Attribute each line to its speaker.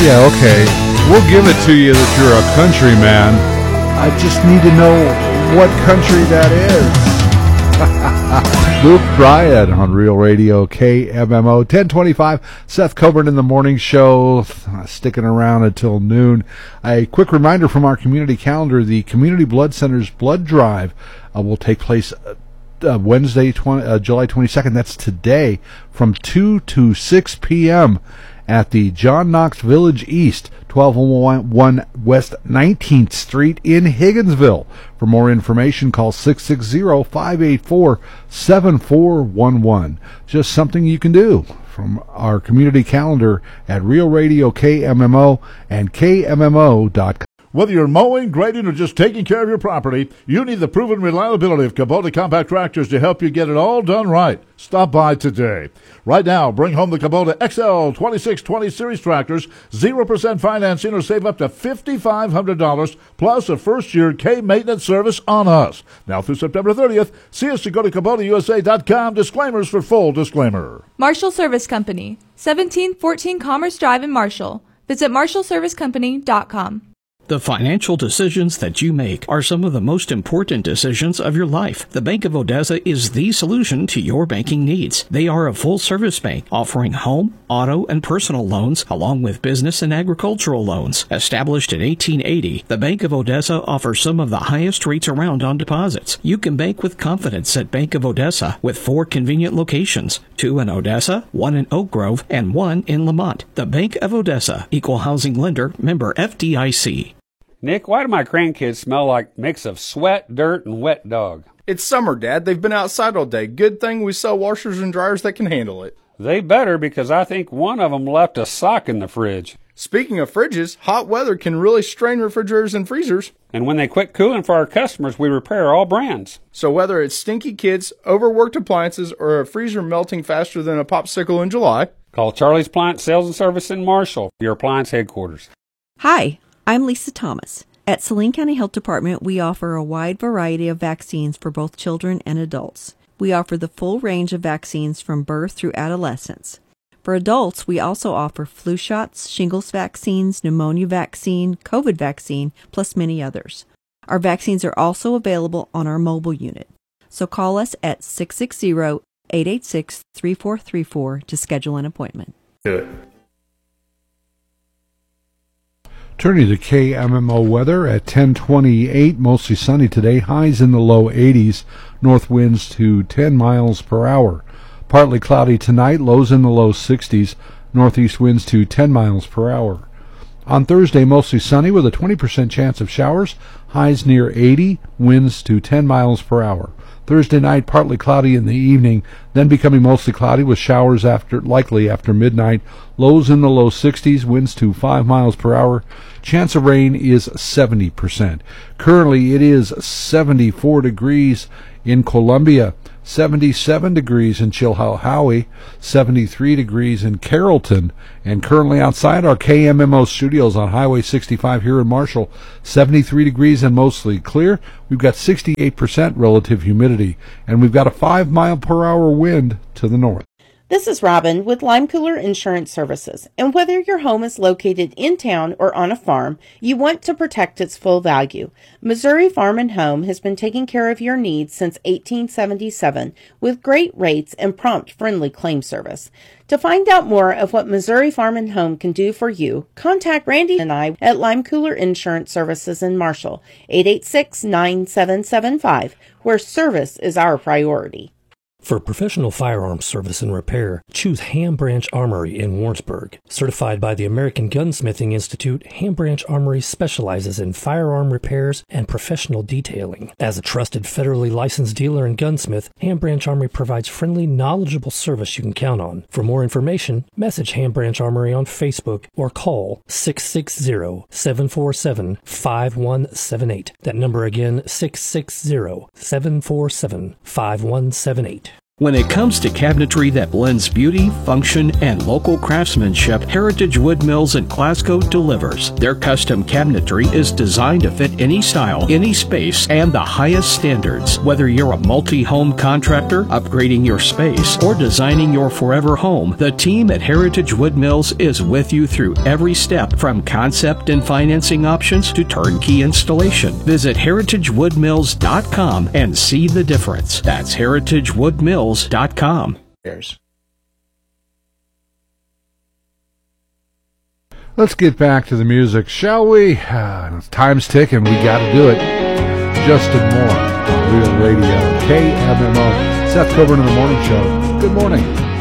Speaker 1: Yeah, okay. We'll give it to you that you're a countryman. I just need to know what country that is. Luke Bryan on Real Radio KMMO 1025. Seth Coburn in the morning show, sticking around until noon. A quick reminder from our community calendar: the Community Blood Center's blood drive will take place Wednesday, July 22nd. That's today, from 2 to 6 p.m. at the John Knox Village East, 1201 West 19th Street in Higginsville. For more information, call 660-584-7411. Just something you can do from our community calendar at Real Radio KMMO and KMMO.com.
Speaker 2: Whether you're mowing, grading, or just taking care of your property, you need the proven reliability of Kubota compact tractors to help you get it all done right. Stop by today. Right now, bring home the Kubota XL 2620 Series tractors, 0% financing, or save up to $5,500, plus a first-year K-maintenance service on us. Now through September 30th, see us to go to KubotaUSA.com. Disclaimers for full disclaimer.
Speaker 3: Marshall Service Company, 1714 Commerce Drive in Marshall. Visit MarshallServiceCompany.com.
Speaker 4: The financial decisions that you make are some of the most important decisions of your life. The Bank of Odessa is the solution to your banking needs. They are a full-service bank offering home, auto, and personal loans, along with business and agricultural loans. Established in 1880, the Bank of Odessa offers some of the highest rates around on deposits. You can bank with confidence at Bank of Odessa with 4 convenient locations, 2 in Odessa, 1 in Oak Grove, and 1 in Lamont. The Bank of Odessa, Equal Housing Lender, member FDIC.
Speaker 5: Nick, why do my grandkids smell like mix of sweat, dirt, and wet dog?
Speaker 6: It's summer, Dad. They've been outside all day. Good thing we sell washers and dryers that can handle it.
Speaker 5: They better, because I think one of them left a sock in the fridge.
Speaker 6: Speaking of fridges, hot weather can really strain refrigerators and freezers.
Speaker 5: And when they quit cooling for our customers, we repair all brands.
Speaker 6: So whether it's stinky kids, overworked appliances, or a freezer melting faster than a popsicle in July,
Speaker 5: call Charlie's Appliance Sales and Service in Marshall, your appliance headquarters.
Speaker 7: Hi, I'm Lisa Thomas. At Saline County Health Department, we offer a wide variety of vaccines for both children and adults. We offer the full range of vaccines from birth through adolescence. For adults, we also offer flu shots, shingles vaccines, pneumonia vaccine, COVID vaccine, plus many others. Our vaccines are also available on our mobile unit. So call us at 660-886-3434 to schedule an appointment.
Speaker 2: Do it.
Speaker 1: Turning to KMMO weather at 10:28, mostly sunny today, highs in the low 80s, north winds to 10 miles per hour. Partly cloudy tonight, lows in the low 60s, northeast winds to 10 miles per hour. On Thursday, mostly sunny with a 20% chance of showers, highs near 80, winds to 10 miles per hour. Thursday night, partly cloudy in the evening, then becoming mostly cloudy with showers likely after midnight. Lows in the low 60s, winds to 5 miles per hour. Chance of rain is 70%. Currently, it is 74 degrees in Columbia, 77 degrees in Chilhowee, 73 degrees in Carrollton, and currently outside our KMMO studios on Highway 65 here in Marshall, 73 degrees and mostly clear. We've got 68% relative humidity, and we've got a 5-mile-per-hour wind to the north.
Speaker 8: This is Robin with Lime Cooler Insurance Services, and whether your home is located in town or on a farm, you want to protect its full value. Missouri Farm and Home has been taking care of your needs since 1877 with great rates and prompt, friendly claim service. To find out more of what Missouri Farm and Home can do for you, contact Randy and I at Lime Cooler Insurance Services in Marshall, 886-9775, where service is our priority.
Speaker 9: For professional firearms service and repair, choose Ham Branch Armory in Warrensburg. Certified by the American Gunsmithing Institute, Ham Branch Armory specializes in firearm repairs and professional detailing. As a trusted federally licensed dealer and gunsmith, Ham Branch Armory provides friendly, knowledgeable service you can count on. For more information, message Ham Branch Armory on Facebook or call 660-747-5178. That number again, 660-747-5178.
Speaker 4: When it comes to cabinetry that blends beauty, function, and local craftsmanship, Heritage Wood Mills in Glasgow delivers. Their custom cabinetry is designed to fit any style, any space, and the highest standards. Whether you're a multi-home contractor, upgrading your space, or designing your forever home, the team at Heritage Wood Mills is with you through every step, from concept and financing options to turnkey installation. Visit heritagewoodmills.com and see the difference. That's heritagewoodmills.com.
Speaker 1: Let's get back to the music, shall we? Time's ticking. We got to do it. Justin Moore on Real Radio, KMMO. Seth Coburn in the Morning Show. Good morning.